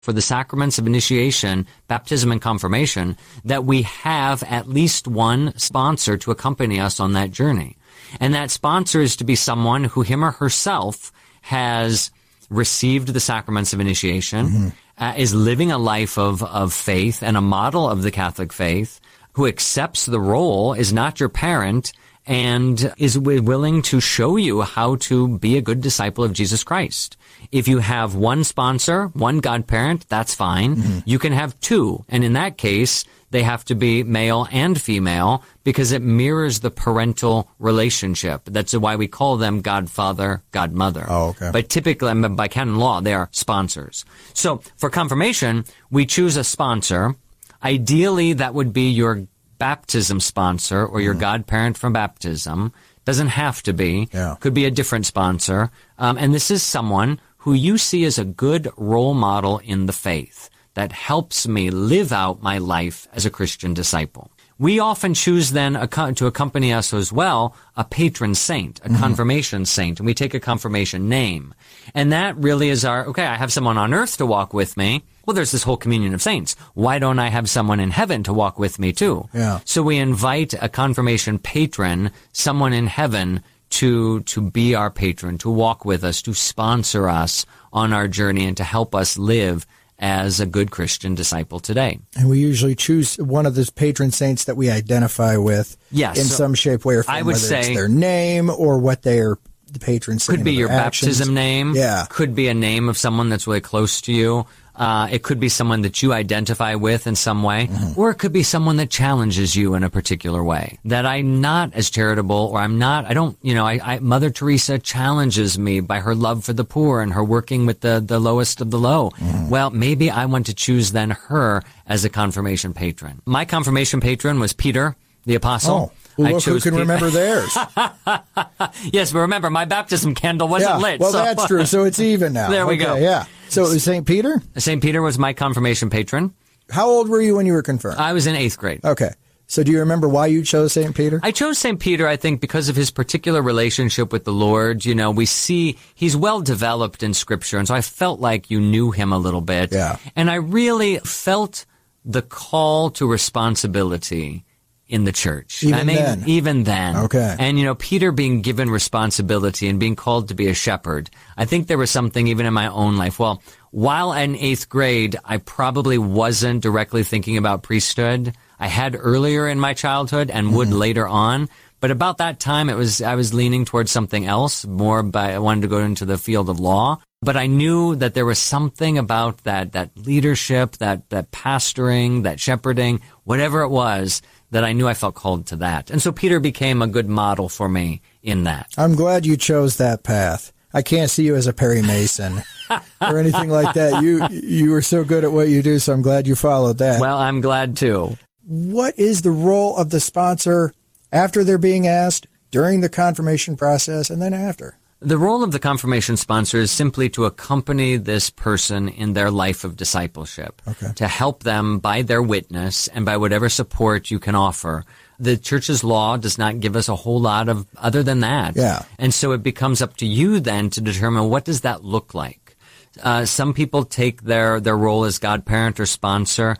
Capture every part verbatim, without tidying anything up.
for the sacraments of initiation, baptism, and confirmation, that we have at least one sponsor to accompany us on that journey. And that sponsor is to be someone who him or herself has received the sacraments of initiation, mm-hmm. uh, is living a life of, of faith and a model of the Catholic faith, who accepts the role, is not your parent, and is willing to show you how to be a good disciple of Jesus Christ. If you have one sponsor, one godparent, that's fine. Mm-hmm. You can have two. And in that case, they have to be male and female because it mirrors the parental relationship. That's why we call them godfather, godmother. Oh, okay. But typically, by canon law, they are sponsors. So for confirmation, we choose a sponsor. Ideally, that would be your baptism sponsor or your mm. godparent from baptism. Doesn't have to be. Yeah. Could be a different sponsor. Um, and this is someone who you see as a good role model in the faith that helps me live out my life as a Christian disciple. We often choose then a, to accompany us as well a patron saint, a mm-hmm. confirmation saint, and we take a confirmation name. And that really is our, okay, I have someone on earth to walk with me. Well, there's this whole communion of saints. Why don't I have someone in heaven to walk with me too? Yeah. So we invite a confirmation patron, someone in heaven, to to be our patron, to walk with us, to sponsor us on our journey, and to help us live as a good Christian disciple today. And we usually choose one of those patron saints that we identify with yes, in so some shape, way, or form, I would whether say, it's their name or what they are, the patron saint. Could be your actions. baptism name. Yeah. Could be a name of someone that's really close to you. Uh, it could be someone that you identify with in some way, mm-hmm. or it could be someone that challenges you in a particular way. That I'm not as charitable, or I'm not, I don't, you know, I, I Mother Teresa challenges me by her love for the poor and her working with the, the lowest of the low. Mm-hmm. Well, maybe I want to choose then her as a confirmation patron. My confirmation patron was Peter, the Apostle. Oh. Well, I look who can Pe- remember theirs. Yes, but remember, my baptism candle wasn't yeah, lit. Well, so. that's true. So it's even now. There we okay, go. Yeah. So it was Saint Peter? Saint Peter was my confirmation patron. How old were you when you were confirmed? I was in eighth grade. Okay. So do you remember why you chose Saint Peter? I chose Saint Peter, I think, because of his particular relationship with the Lord. You know, we see he's well developed in Scripture, and so I felt like you knew him a little bit. Yeah. And I really felt the call to responsibility in the church. Even I mean, then? Even then. Okay. And, you know, Peter being given responsibility and being called to be a shepherd, I think there was something even in my own life. Well, while in eighth grade, I probably wasn't directly thinking about priesthood. I had earlier in my childhood and would mm-hmm. later on. But about that time, it was I was leaning towards something else, more by I wanted to go into the field of law. But I knew that there was something about that that leadership, that that pastoring, that shepherding, whatever it was, that I knew I felt called to that. And so Peter became a good model for me in that. I'm glad you chose that path. I can't see you as a Perry Mason or anything like that. You you were so good at what you do, so I'm glad you followed that. Well, I'm glad too. What is the role of the sponsor after they're being asked, during the confirmation process, and then after? The role of the confirmation sponsor is simply to accompany this person in their life of discipleship, okay. to help them by their witness and by whatever support you can offer. The church's law does not give us a whole lot of other than that. Yeah. And so it becomes up to you then to determine what does that look like. Uh, some people take their, their role as godparent or sponsor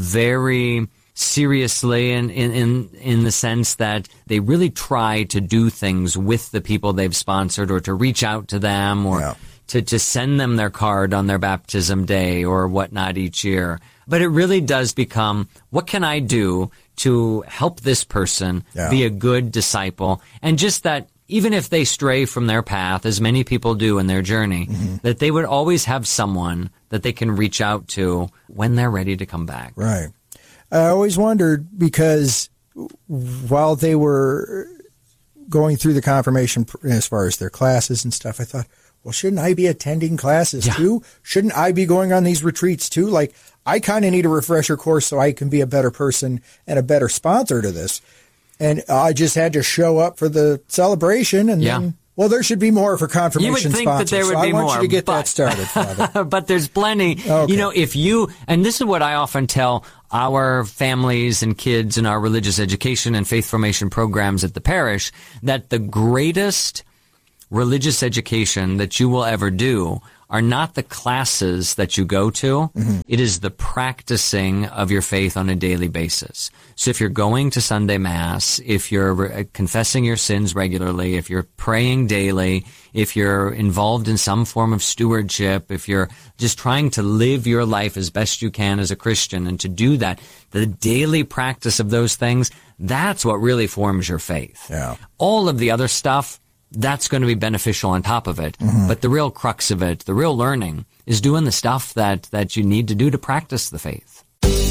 very seriously in, in, in, in the sense that they really try to do things with the people they've sponsored, or to reach out to them, or yeah. to, to send them their card on their baptism day or whatnot each year. But it really does become, what can I do to help this person yeah. be a good disciple? And just that even if they stray from their path, as many people do in their journey, mm-hmm. that they would always have someone that they can reach out to when they're ready to come back. Right. I always wondered, because while they were going through the confirmation as far as their classes and stuff, I thought, well, shouldn't I be attending classes yeah. too? Shouldn't I be going on these retreats too? Like, I kind of need a refresher course so I can be a better person and a better sponsor to this. And I just had to show up for the celebration, and yeah. then, well, there should be more for confirmation sponsors. You would think sponsors, that there would so be I want more, you to get but, that started, Father. But there's plenty. Okay. You know, if you, and this is what I often tell our families and kids in our religious education and faith formation programs at the parish, that the greatest religious education that you will ever do are not the classes that you go to. Mm-hmm. It is the practicing of your faith on a daily basis. So if you're going to Sunday Mass, if you're re- confessing your sins regularly, if you're praying daily, if you're involved in some form of stewardship, if you're just trying to live your life as best you can as a Christian, and to do that, the daily practice of those things, that's what really forms your faith. Yeah. All of the other stuff, that's going to be beneficial on top of it. Mm-hmm. But the real crux of it, the real learning, is doing the stuff that, that you need to do to practice the faith.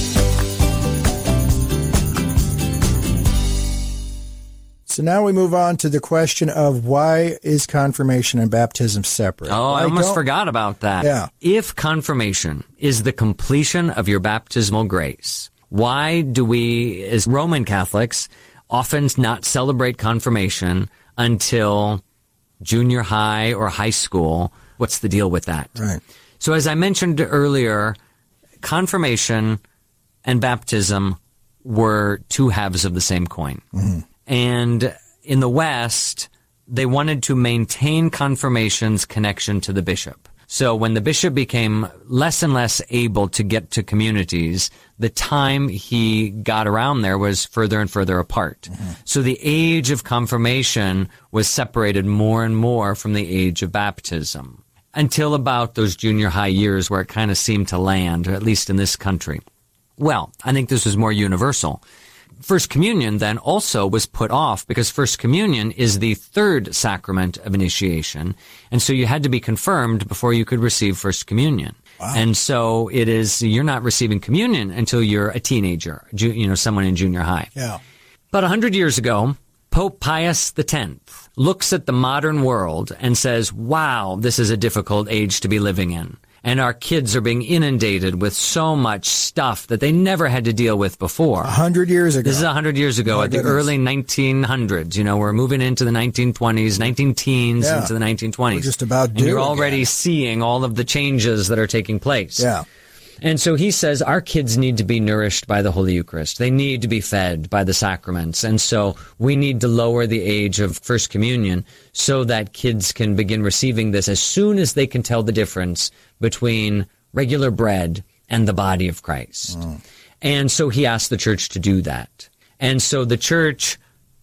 So now we move on to the question of why is confirmation and baptism separate? Oh, I, I almost forgot about that. Yeah. If confirmation is the completion of your baptismal grace, why do we, as Roman Catholics, often not celebrate confirmation until junior high or high school? What's the deal with that? Right. So as I mentioned earlier, confirmation and baptism were two halves of the same coin. Mm-hmm. And in the West, they wanted to maintain confirmation's connection to the bishop. So when the bishop became less and less able to get to communities, the time he got around there was further and further apart. Mm-hmm. So the age of confirmation was separated more and more from the age of baptism, until about those junior high years where it kind of seemed to land, or at least in this country. Well, I think this was more universal. First Communion then also was put off because First Communion is the third sacrament of initiation. And so you had to be confirmed before you could receive First Communion. Wow. And so it is, you're not receiving communion until you're a teenager, you know, someone in junior high. Yeah. About a hundred years ago, Pope Pius the tenth looks at the modern world and says, wow, this is a difficult age to be living in. And our kids are being inundated with so much stuff that they never had to deal with before. A hundred years ago. This is a hundred years ago, My at goodness. the early nineteen hundreds. You know, we're moving into the nineteen twenties, nineteen teens Yeah. into the nineteen twenties. We're just about And due you're already again. seeing all of the changes that are taking place. Yeah. And so he says our kids need to be nourished by the Holy Eucharist. They need to be fed by the sacraments. And so we need to lower the age of First Communion so that kids can begin receiving this as soon as they can tell the difference between regular bread and the body of Christ. Mm. And so he asked the church to do that. And so the church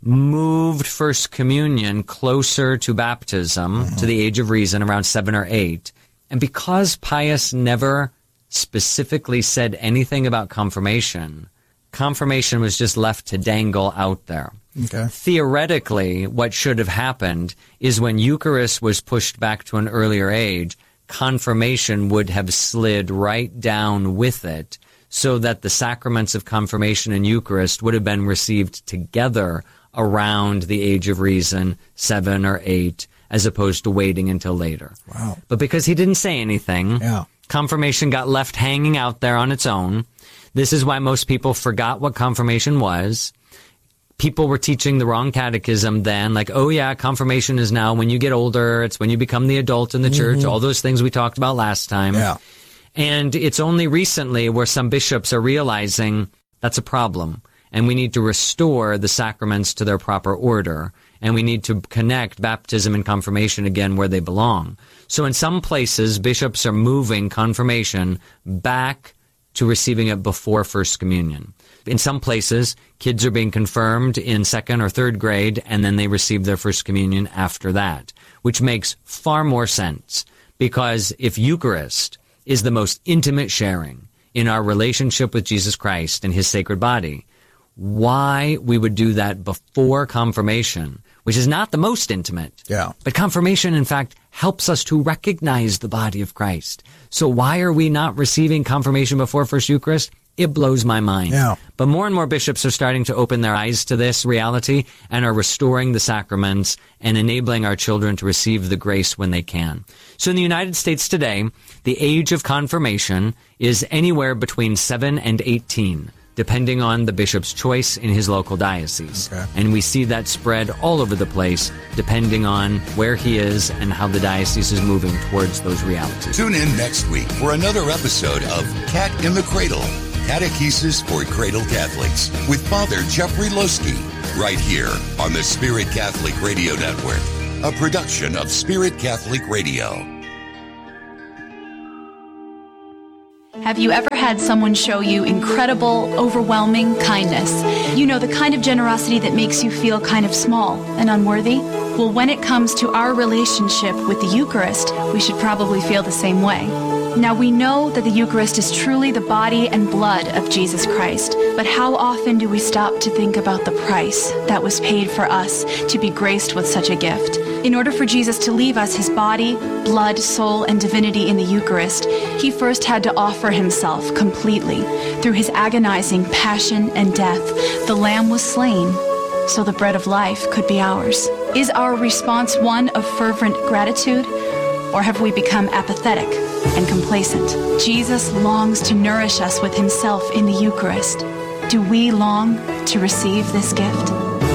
moved First Communion closer to baptism, mm-hmm. to the age of reason, around seven or eight. And because Pius never specifically said anything about confirmation, confirmation was just left to dangle out there. Okay. Theoretically, what should have happened is when Eucharist was pushed back to an earlier age, confirmation would have slid right down with it, so that the sacraments of confirmation and Eucharist would have been received together around the age of reason, seven or eight, as opposed to waiting until later. Wow. But because he didn't say anything, yeah. confirmation got left hanging out there on its own. This is why most people forgot what confirmation was. People were teaching the wrong catechism then, like, oh yeah, confirmation is now when you get older, it's when you become the adult in the church, mm-hmm. all those things we talked about last time. Yeah. And it's only recently where some bishops are realizing that's a problem, and we need to restore the sacraments to their proper order, and we need to connect baptism and confirmation again where they belong. So in some places, bishops are moving confirmation back to receiving it before First Communion. In some places, kids are being confirmed in second or third grade, and then they receive their First Communion after that, which makes far more sense, because if Eucharist is the most intimate sharing in our relationship with Jesus Christ and his sacred body, why we would do that before confirmation, which is not the most intimate. Yeah. But confirmation, in fact, helps us to recognize the body of Christ. So why are we not receiving confirmation before First Eucharist? It blows my mind. Yeah. But more and more bishops are starting to open their eyes to this reality and are restoring the sacraments and enabling our children to receive the grace when they can. So in the United States today, the age of confirmation is anywhere between seven and eighteen, depending on the bishop's choice in his local diocese. Okay. And we see that spread all over the place, depending on where he is and how the diocese is moving towards those realities. Tune in next week for another episode of Cat in the Cradle, Catechesis for Cradle Catholics, with Father Jeffrey Loeske, right here on the Spirit Catholic Radio Network, a production of Spirit Catholic Radio. Have you ever had someone show you incredible, overwhelming kindness? You know, the kind of generosity that makes you feel kind of small and unworthy? Well, when it comes to our relationship with the Eucharist, we should probably feel the same way. Now, we know that the Eucharist is truly the body and blood of Jesus Christ, but how often do we stop to think about the price that was paid for us to be graced with such a gift? In order for Jesus to leave us his body, blood, soul, and divinity in the Eucharist, he first had to offer himself completely. Through his agonizing passion and death, the Lamb was slain so the bread of life could be ours. Is our response one of fervent gratitude, or have we become apathetic and complacent? Jesus longs to nourish us with himself in the Eucharist. Do we long to receive this gift?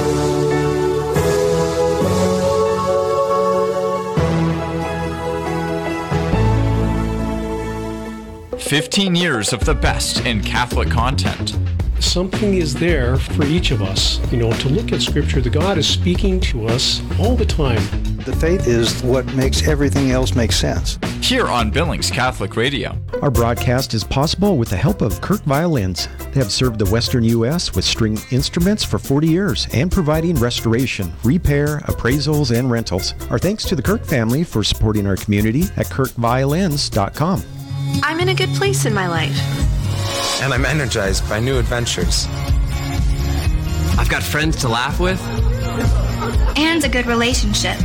fifteen years of the best in Catholic content. Something is there for each of us, you know, to look at Scripture. The God is speaking to us all the time. The faith is what makes everything else make sense. Here on Billings Catholic Radio. Our broadcast is possible with the help of Kirk Violins. They have served the Western U S with string instruments for forty years and providing restoration, repair, appraisals, and rentals. Our thanks to the Kirk family for supporting our community at kirk violins dot com. I'm in a good place in my life. And I'm energized by new adventures. I've got friends to laugh with. And a good relationship.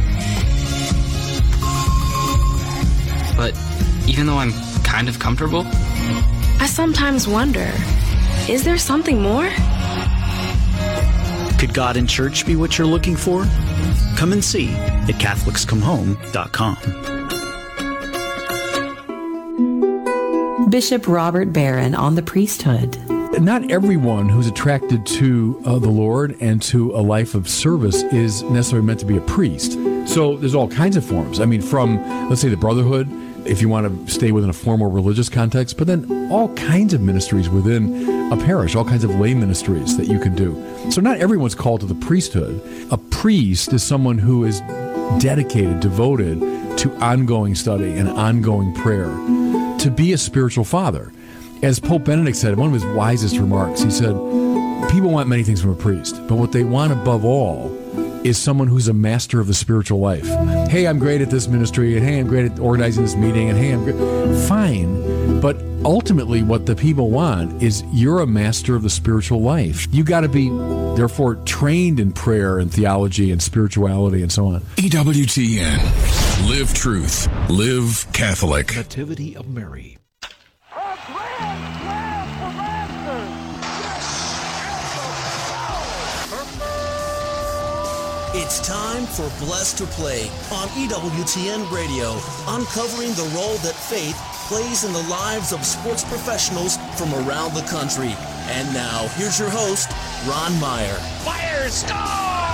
But even though I'm kind of comfortable, I sometimes wonder, is there something more? Could God in church be what you're looking for? Come and see at catholics come home dot com. Bishop Robert Barron on the priesthood. Not everyone who's attracted to uh, the Lord and to a life of service is necessarily meant to be a priest. So there's all kinds of forms. I mean, from, let's say, the brotherhood, if you want to stay within a formal religious context, but then all kinds of ministries within a parish, all kinds of lay ministries that you can do. So not everyone's called to the priesthood. A priest is someone who is dedicated, devoted to ongoing study and ongoing prayer, to be a spiritual father. As Pope Benedict said, one of his wisest remarks, he said, people want many things from a priest, but what they want above all is someone who's a master of the spiritual life. Hey, I'm great at this ministry, and hey, I'm great at organizing this meeting, and hey, I'm great. Fine, but ultimately what the people want is you're a master of the spiritual life. You got to be, therefore, trained in prayer and theology and spirituality and so on. E W T N. Live truth. Live Catholic. Nativity of Mary. It's time for Blessed to Play on E W T N Radio, uncovering the role that faith plays in the lives of sports professionals from around the country. And now, here's your host, Ron Meyer. Fire star!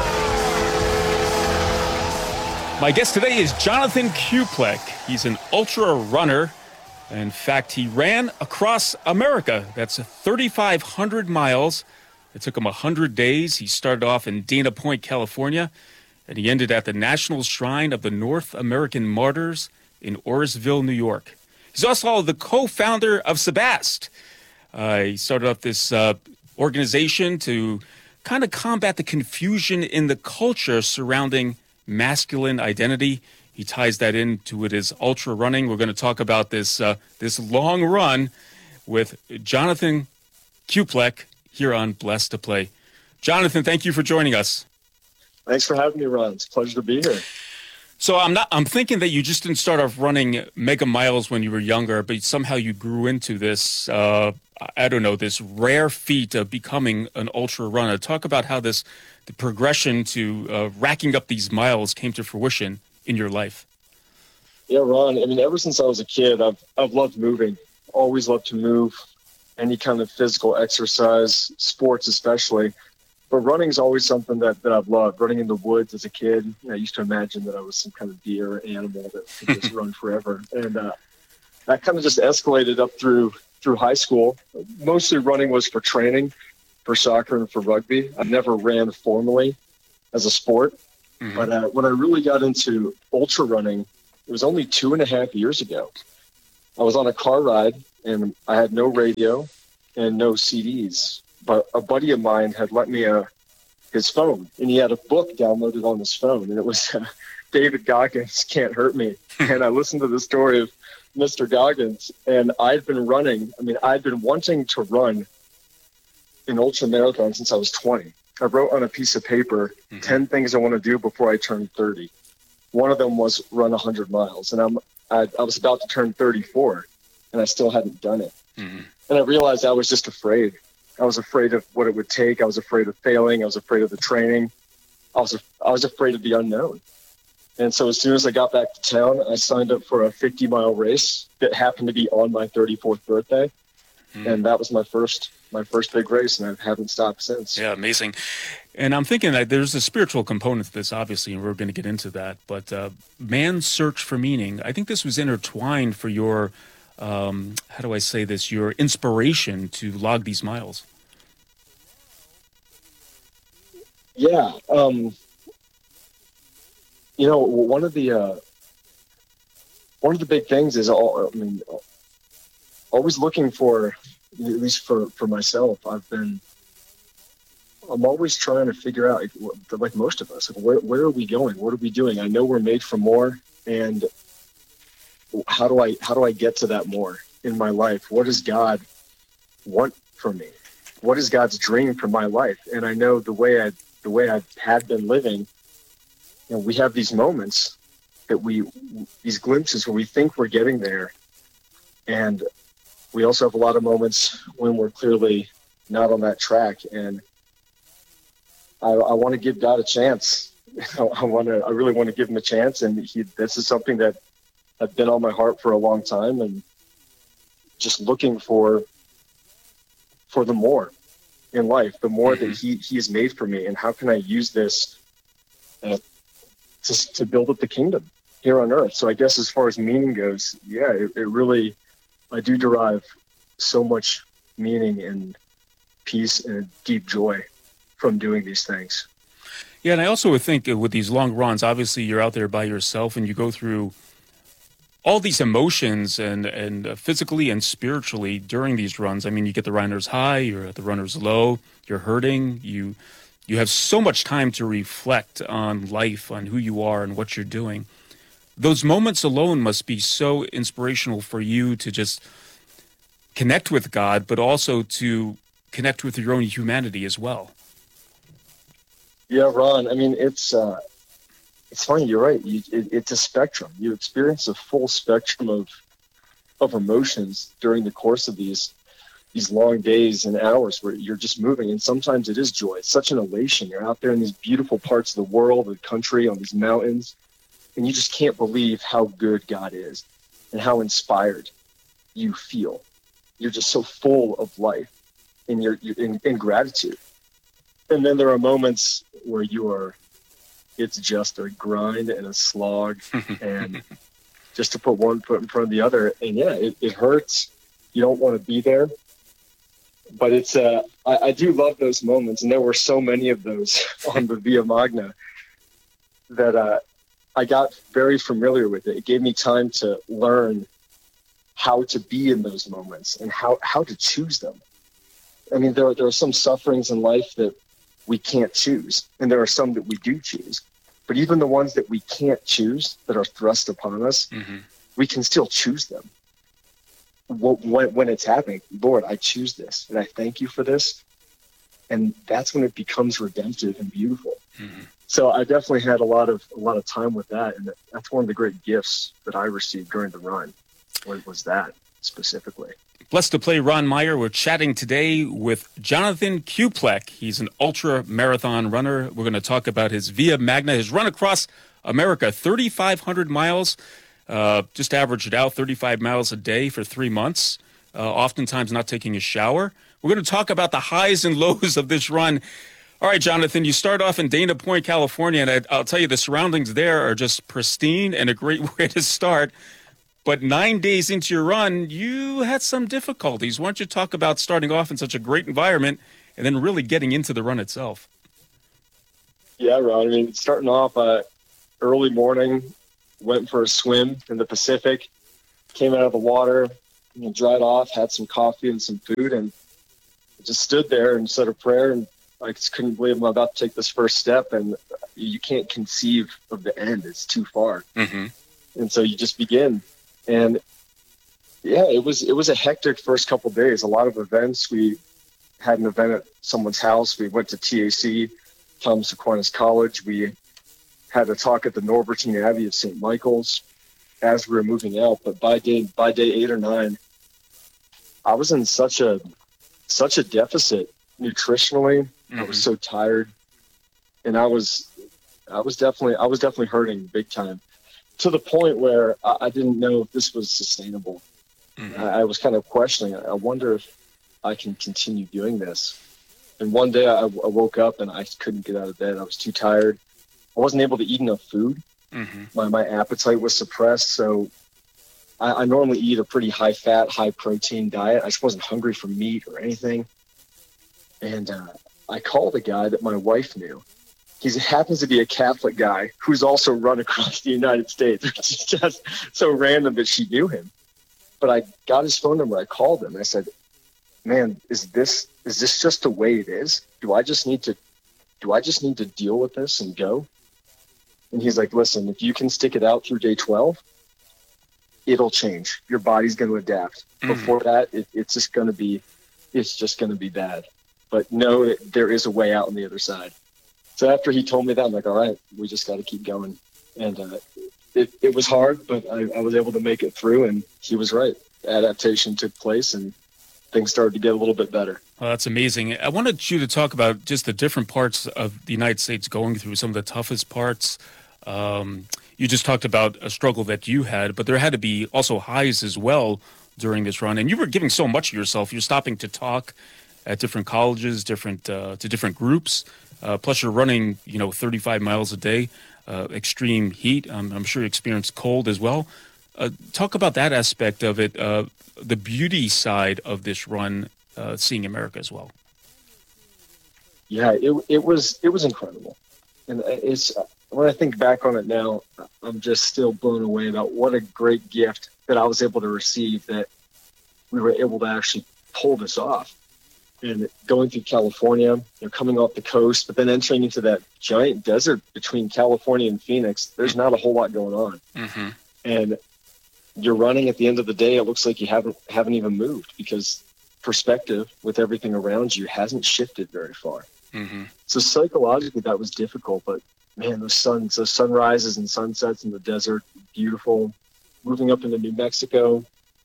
My guest today is Jonathan Kuplek. He's an ultra runner. In fact, he ran across America. That's thirty-five hundred miles. It took him one hundred days. He started off in Dana Point, California, and he ended at the National Shrine of the North American Martyrs in Orisville, New York. He's also the co-founder of Sebast. Uh, he started up this uh, organization to kind of combat the confusion in the culture surrounding masculine identity. He ties that into it as ultra running. We're going to talk about this uh, this long run with Jonathan Kuplek here on Blessed to Play. Jonathan, thank you for joining us. Thanks for having me, Ron. It's a pleasure to be here. So I'm not. I'm thinking that you just didn't start off running mega miles when you were younger, but somehow you grew into this. Uh, I don't know, this rare feat of becoming an ultra runner. Talk about how this, the progression to uh, racking up these miles came to fruition in your life. Yeah, Ron. I mean, ever since I was a kid, I've I've loved moving. Always loved to move. Any kind of physical exercise, sports especially. But running is always something that, that I've loved. Running in the woods as a kid, I used to imagine that I was some kind of deer animal that could just run forever. And uh, that kind of just escalated up through through high school. Mostly running was for training, for soccer and for rugby. I never ran formally as a sport. Mm-hmm. But uh, when I really got into ultra running, it was only two and a half years ago. I was on a car ride and I had no radio and no C Ds. But a buddy of mine had lent me a his phone, and he had a book downloaded on his phone, and it was uh, David Goggins' Can't Hurt Me. And I listened to the story of Mister Goggins, and I'd been running. I mean, I'd been wanting to run an ultra marathon since I was twenty. I wrote on a piece of paper mm-hmm. ten things I want to do before I turn thirty. One of them was run one hundred miles, and I'm I, I was about to turn thirty-four, and I still hadn't done it. Mm-hmm. And I realized I was just afraid. I was afraid of what it would take. I was afraid of failing. I was afraid of the training. I was I was afraid of the unknown. And so as soon as I got back to town, I signed up for a fifty-mile race that happened to be on my thirty-fourth birthday. Mm. And that was my first my first big race, and I haven't stopped since. Yeah, amazing. And I'm thinking that there's a spiritual component to this, obviously, and we're going to get into that. But uh, man's search for meaning, I think this was intertwined for your, um, how do I say this, your inspiration to log these miles. Yeah. Um, you know, one of the uh, one of the big things is, all, I mean, always looking for, at least for, for myself, I've been, I'm always trying to figure out, like most of us, like where, where are we going? What are we doing? I know we're made for more, and how do I, how do I get to that more in my life? What does God want from me? What is God's dream for my life? And I know the way I, the way I had been living, you know, we have these moments that we, these glimpses where we think we're getting there. And we also have a lot of moments when we're clearly not on that track. And I, I want to give God a chance. I, I want to, I really want to give him a chance. And he, this is something that has been on my heart for a long time, and just looking for, for the more in life, the more mm-hmm. that he, he has made for me. And how can I use this uh, to, to build up the kingdom here on earth? So I guess as far as meaning goes, yeah, it, it really, I do derive so much meaning and peace and deep joy from doing these things. Yeah, and I also would think with these long runs, obviously you're out there by yourself and you go through all these emotions and, and physically and spiritually during these runs. I mean, you get the runner's high, you're at the runner's low, you're hurting, you you have so much time to reflect on life, on who you are and what you're doing. Those moments alone must be so inspirational for you to just connect with God, but also to connect with your own humanity as well. Yeah, Ron, I mean, it's uh, it's funny, you're right. You, it, it's a spectrum. You experience a full spectrum of of emotions during the course of these these long days and hours where you're just moving. And sometimes it is joy. It's such an elation. You're out there in these beautiful parts of the world, the country, on these mountains, and you just can't believe how good God is and how inspired you feel. You're just so full of life and you're, you're in, in gratitude. And then there are moments where you are, it's just a grind and a slog, and just to put one foot in front of the other. And yeah, it, it hurts. You don't want to be there, but it's, uh, I, I do love those moments. And there were so many of those on the Via Magna that, uh, I got very familiar with it. It gave me time to learn how to be in those moments and how, how to choose them. I mean, there are, there are some sufferings in life that we can't choose, and there are some that we do choose. But even the ones that we can't choose, that are thrust upon us, mm-hmm. we can still choose them. When, when it's happening, Lord, I choose this, and I thank you for this. And that's when it becomes redemptive and beautiful. Mm-hmm. So I definitely had a lot of a lot of time with that, and that's one of the great gifts that I received during the run. What was that specifically? Blessed to play Ron Meyer. We're chatting today with Jonathan Kuplek. He's an ultra marathon runner. We're going to talk about his Via Magna, his run across America, thirty-five hundred miles. Uh, just averaged it out, thirty-five miles a day for three months. Uh, oftentimes not taking a shower. We're going to talk about the highs and lows of this run. All right, Jonathan, you start off in Dana Point, California, and I, I'll tell you the surroundings there are just pristine and a great way to start. But nine days into your run, you had some difficulties. Why don't you talk about starting off in such a great environment and then really getting into the run itself? Yeah, Ron. I mean, starting off uh, early morning, went for a swim in the Pacific, came out of the water, you know, dried off, had some coffee and some food, and just stood there and said a prayer. And I just couldn't believe I'm about to take this first step, and you can't conceive of the end. It's too far. Mm-hmm. And so you just begin. And yeah, it was, it was a hectic first couple of days, a lot of events. We had an event at someone's house. We went to T A C, Thomas Aquinas College. We had a talk at the Norbertine Abbey of Saint Michael's as we were moving out. But by day, by day eight or nine, I was in such a, such a deficit nutritionally. Mm-hmm. I was so tired, and I was, I was definitely, I was definitely hurting big time, to the point where I, I didn't know if this was sustainable. Mm-hmm. I, I was kind of questioning. I wonder if I can continue doing this. And one day I, I woke up and I couldn't get out of bed. I was too tired. I wasn't able to eat enough food. Mm-hmm. My my appetite was suppressed. So I, I normally eat a pretty high fat, high protein diet. I just wasn't hungry for meat or anything. And uh, I called a guy that my wife knew. He happens to be a Catholic guy who's also run across the United States, which is just so random that she knew him. But I got his phone number. I called him. I said, man, is this is this just the way it is? Do I just need to do I just need to deal with this and go? And he's like, listen, if you can stick it out through day twelve, it'll change. Your body's going to adapt. Mm-hmm. Before that, it, it's just going to be it's just going to be bad. But know that there is a way out on the other side. So after he told me that, I'm like, all right, we just got to keep going. And uh, it, it was hard, but I, I was able to make it through, and he was right. Adaptation took place, and things started to get a little bit better. Oh, that's amazing. I wanted you to talk about just the different parts of the United States going through, some of the toughest parts. Um, you just talked about a struggle that you had, but there had to be also highs as well during this run. And you were giving so much of yourself. You're stopping to talk at different colleges, different uh, to different groups. Uh, plus, you're running, you know, thirty-five miles a day, uh, extreme heat. Um, I'm sure you experienced cold as well. Uh, talk about that aspect of it, uh, the beauty side of this run, uh, seeing America as well. Yeah, it it was it was incredible, and it's when I think back on it now, I'm just still blown away about what a great gift that I was able to receive, that we were able to actually pull this off. And going through California, you know, coming off the coast, but then entering into that giant desert between California and Phoenix, there's not a whole lot going on. Mm-hmm. And you're running at the end of the day, it looks like you haven't haven't even moved, because perspective with everything around you hasn't shifted very far. Mm-hmm. So psychologically that was difficult, but man, those suns, those sunrises and sunsets in the desert, beautiful. Moving up into New Mexico,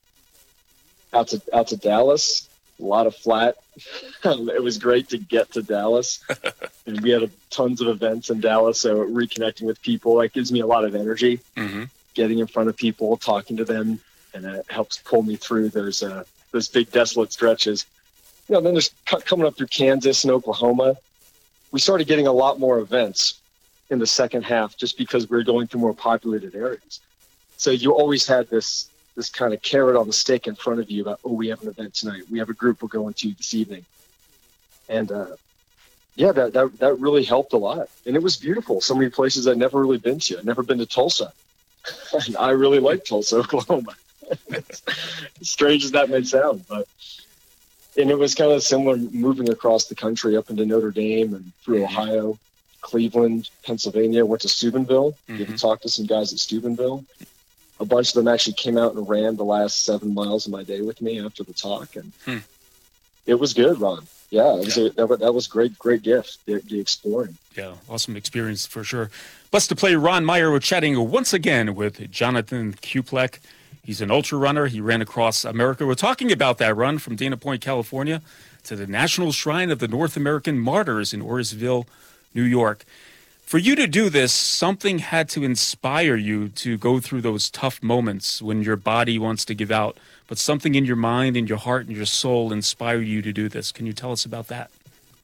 out to out to Dallas, a lot of flat. It was great to get to Dallas. And we had a, tons of events in Dallas, so reconnecting with people, that gives me a lot of energy. Mm-hmm. Getting in front of people, talking to them, and it helps pull me through those uh, those big desolate stretches. You know, then there's c- coming up through Kansas and Oklahoma. We started getting a lot more events in the second half, just because we were going through more populated areas. So you always had this this kind of carrot on the stick in front of you about, oh, we have an event tonight. We have a group we're going to this evening. And uh, yeah, that, that that really helped a lot. And it was beautiful. So many places I'd never really been to. I'd never been to Tulsa. And I really like Tulsa, Oklahoma. As strange as that may sound, but and it was kind of similar moving across the country up into Notre Dame and through Ohio, Cleveland, Pennsylvania. Went to Steubenville. Mm-hmm. Get to talk to some guys at Steubenville. A bunch of them actually came out and ran the last seven miles of my day with me after the talk, and hmm. it was good, Ron. Yeah, it was yeah. A, that, that was great, great gift, the, the exploring. Yeah, awesome experience for sure. Blessed to play Ron Meyer. We're chatting once again with Jonathan Kuplek. He's an ultra runner. He ran across America. We're talking about that run from Dana Point, California, to the National Shrine of the North American Martyrs in Orisville, New York. For you to do this, something had to inspire you to go through those tough moments when your body wants to give out, but something in your mind, in your heart, and your soul inspired you to do this. Can you tell us about that?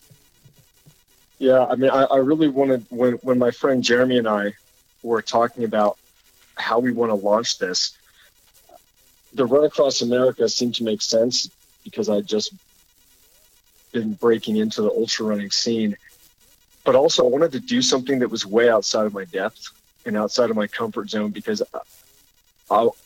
Yeah, I mean, I, I really wanted, when, when my friend Jeremy and I were talking about how we want to launch this, the Run Across America seemed to make sense because I'd just been breaking into the ultra running scene. But also I wanted to do something that was way outside of my depth and outside of my comfort zone, because I,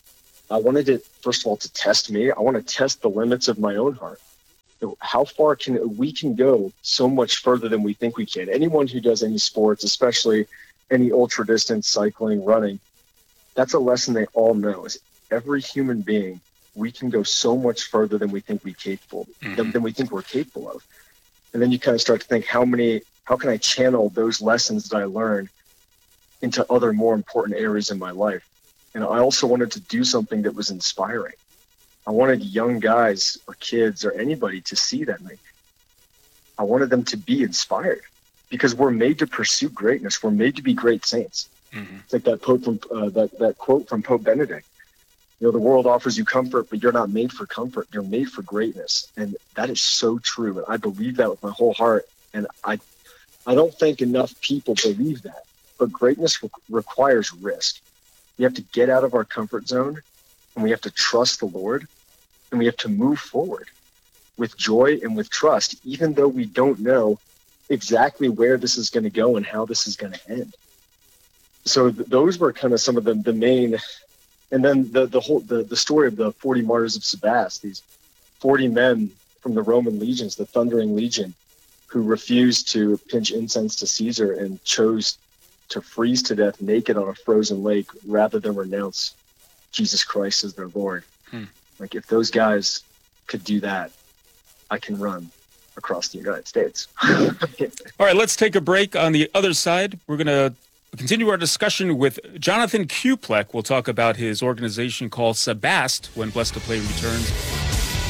I wanted it, first of all, to test me. I want to test the limits of my own heart. How far can we can go so much further than we think we can. Anyone who does any sports, especially any ultra distance, cycling, running, that's a lesson they all know is every human being, we can go so much further than we think we capable mm-hmm. than, than we think we're capable of. And then you kind of start to think, how many, how can I channel those lessons that I learned into other more important areas in my life? And I also wanted to do something that was inspiring. I wanted young guys or kids or anybody to see that in me. I wanted them to be inspired because we're made to pursue greatness. We're made to be great saints. Mm-hmm. It's like that quote from uh, that, that quote from Pope Benedict. You know, the world offers you comfort, but you're not made for comfort. You're made for greatness. And that is so true. And I believe that with my whole heart. And I, I don't think enough people believe that. But greatness re- requires risk. We have to get out of our comfort zone, and we have to trust the Lord, and we have to move forward with joy and with trust, even though we don't know exactly where this is going to go and how this is going to end. So th- those were kind of some of the, the main, and then the the whole the, the story of the forty martyrs of Sebaste, these forty men from the Roman legions, the Thundering Legion, who refused to pinch incense to Caesar and chose to freeze to death naked on a frozen lake rather than renounce Jesus Christ as their Lord. Hmm. Like, if those guys could do that, I can run across the United States. All right, let's take a break. On the other side, we're going to continue our discussion with Jonathan Kuplek. We'll talk about his organization called Sebaste when Blessed to Play returns.